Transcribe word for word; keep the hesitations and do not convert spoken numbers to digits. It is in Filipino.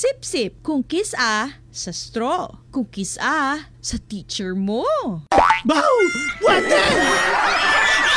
Sip-sip kung kiss-a sa straw. Kung kiss-a sa teacher mo. Baw! Water!